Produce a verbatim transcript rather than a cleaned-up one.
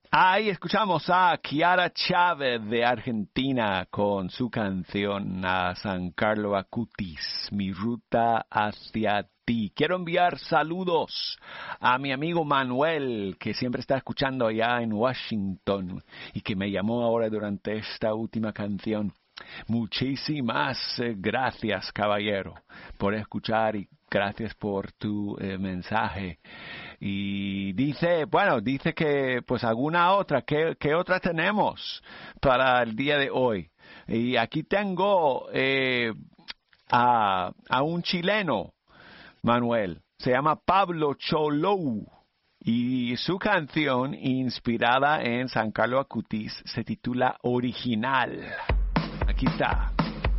Ahí escuchamos a Kiara Chávez de Argentina con su canción a San Carlos Acutis, Mi ruta hacia ti. Quiero enviar saludos a mi amigo Manuel, que siempre está escuchando allá en Washington y que me llamó ahora durante esta última canción. Muchísimas eh, gracias, caballero, por escuchar y gracias por tu eh, mensaje. Y dice, bueno, dice que pues alguna otra, ¿qué, qué otra tenemos para el día de hoy? Y aquí tengo eh, a, a un chileno, Manuel, se llama Pablo Cholou. Y su canción, inspirada en San Carlos Acutis, se titula Original. Aquí está.